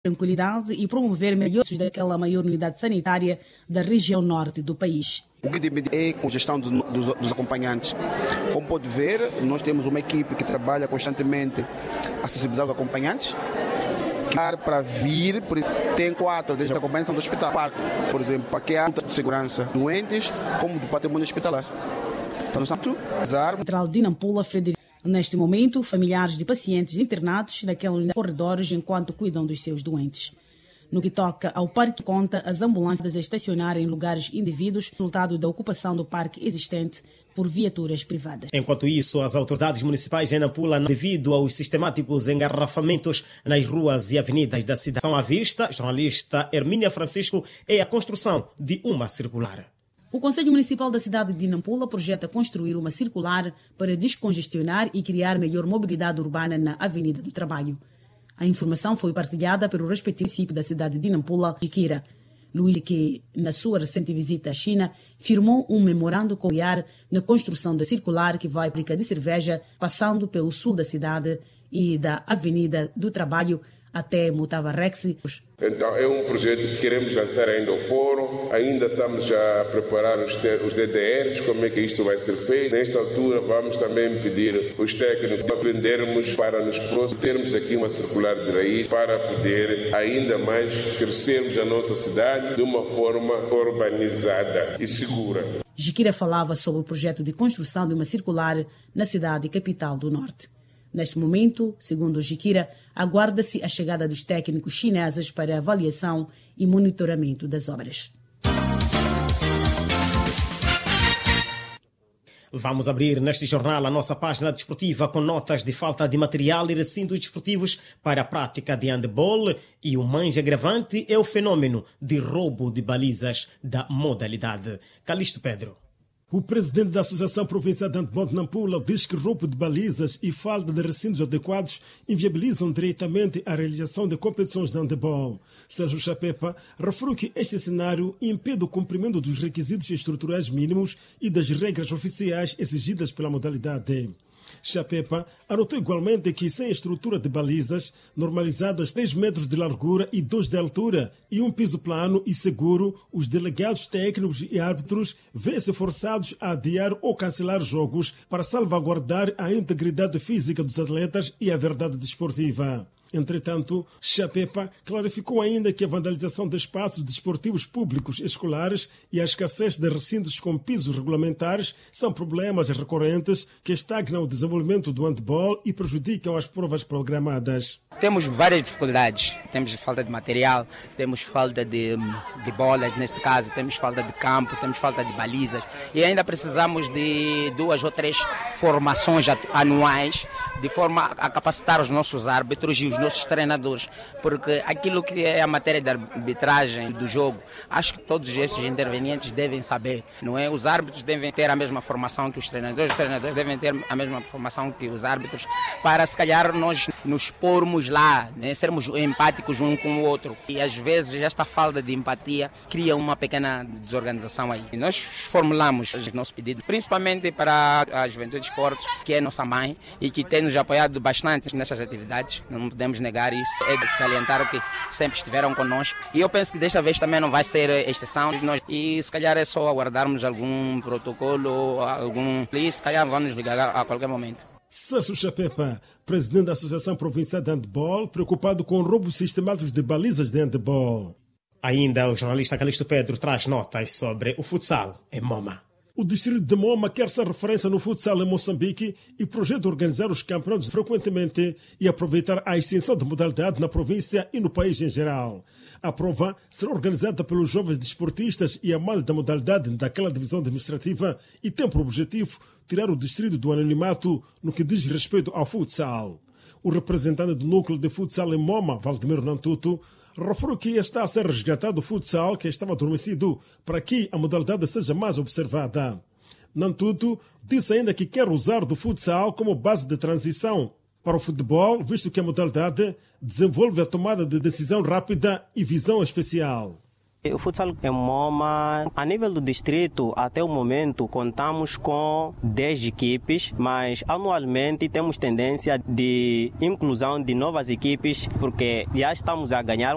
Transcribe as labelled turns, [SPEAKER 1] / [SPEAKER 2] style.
[SPEAKER 1] tranquilidade e promover melhores daquela maior unidade sanitária da região norte do país.
[SPEAKER 2] O que depende é a congestão dos acompanhantes. Como pode ver, nós temos uma equipe que trabalha constantemente a sensibilizar os acompanhantes. Para vir, tem 4 desde a acompanhação do hospital. Por exemplo, para que há muita segurança doentes, como do patrimônio hospitalar. Então, nós estamos a
[SPEAKER 1] Central de Nampula, Frederico. Neste momento, familiares de pacientes internados naquela unidade de corredores enquanto cuidam dos seus doentes. No que toca ao parque, conta as ambulâncias a estacionar em lugares indevidos, resultado da ocupação do parque existente por viaturas privadas.
[SPEAKER 3] Enquanto isso, as autoridades municipais em Nampula, devido aos sistemáticos engarrafamentos nas ruas e avenidas da cidade, são à vista, jornalista Hermínia Francisco, é a construção de uma circular.
[SPEAKER 1] O Conselho Municipal da cidade de Nampula projeta construir uma circular para descongestionar e criar melhor mobilidade urbana na Avenida do Trabalho. A informação foi partilhada pelo respectivo município da cidade de Nampula, Jiquira. Luís, que na sua recente visita à China, firmou um memorando com o IAR na construção da circular que vai para de cerveja, passando pelo sul da cidade e da Avenida do Trabalho até Mutavarrex.
[SPEAKER 4] Então é um projeto que queremos lançar ainda ao fórum, ainda estamos a preparar os DDRs, como é que isto vai ser feito. Nesta altura vamos também pedir os técnicos para aprendermos para nos próximos termos aqui uma circular de raiz para poder ainda mais crescermos a nossa cidade de uma forma urbanizada e segura.
[SPEAKER 1] Jiquira falava sobre o projeto de construção de uma circular na cidade capital do Norte. Neste momento, segundo Jiquira, aguarda-se a chegada dos técnicos chineses para avaliação e monitoramento das obras.
[SPEAKER 3] Vamos abrir neste jornal a nossa página desportiva com notas de falta de material e recintos desportivos para a prática de handball, e o mais agravante é o fenômeno de roubo de balizas da modalidade. Calixto Pedro.
[SPEAKER 5] O presidente da Associação Provincial de Handball de Nampula diz que roubo de balizas e falta de recintos adequados inviabilizam diretamente a realização de competições de handball. Sérgio Chapepa referiu que este cenário impede o cumprimento dos requisitos estruturais mínimos e das regras oficiais exigidas pela modalidade. Chapepa anotou igualmente que sem estrutura de balizas normalizadas 3 metros de largura e 2 de altura e um piso plano e seguro, os delegados técnicos e árbitros vêem-se forçados a adiar ou cancelar jogos para salvaguardar a integridade física dos atletas e a verdade desportiva. Entretanto, Chapepa clarificou ainda que a vandalização de espaços desportivos públicos escolares e a escassez de recintos com pisos regulamentares são problemas recorrentes que estagnam o desenvolvimento do handball e prejudicam as provas programadas.
[SPEAKER 6] Temos várias dificuldades, temos falta de material, temos falta de bolas, neste caso, temos falta de campo, temos falta de balizas e ainda precisamos de 2 ou 3 formações anuais de forma a capacitar os nossos árbitros e os nossos treinadores, porque aquilo que é a matéria de arbitragem do jogo, acho que todos esses intervenientes devem saber, não é? Os árbitros devem ter a mesma formação que os treinadores devem ter a mesma formação que os árbitros, para se calhar nós nos pormos lá, né? Sermos empáticos um com o outro. E às vezes esta falta de empatia cria uma pequena desorganização aí. E nós formulamos o nosso pedido, principalmente para a Juventude de Esportes, que é nossa mãe e que tem nos apoiado bastante nessas atividades. Não podemos negar isso. É de salientar que sempre estiveram conosco. E eu penso que desta vez também não vai ser exceção. E se calhar é só aguardarmos algum protocolo, e se calhar vão nos ligar a qualquer momento.
[SPEAKER 5] Sérgio Chapepa, presidente da Associação Provincial de Handball, preocupado com roubos sistemáticos de balizas de handball.
[SPEAKER 3] Ainda o jornalista Calixto Pedro traz notas sobre o futsal em Moma.
[SPEAKER 5] O distrito de Moma quer ser referência no futsal em Moçambique e projeta organizar os campeonatos frequentemente e aproveitar a extensão da modalidade na província e no país em geral. A prova será organizada pelos jovens desportistas e amantes da modalidade daquela divisão administrativa e tem por objetivo tirar o distrito do anonimato no que diz respeito ao futsal. O representante do núcleo de futsal em Moma, Valdemiro Nantuto, referiu que está a ser resgatado o futsal que estava adormecido para que a modalidade seja mais observada. Nantuto disse ainda que quer usar do futsal como base de transição para o futebol, visto que a modalidade desenvolve a tomada de decisão rápida e visão especial.
[SPEAKER 7] O futsal em Moma, a nível do distrito, até o momento, contamos com 10 equipes, mas anualmente temos tendência de inclusão de novas equipes, porque já estamos a ganhar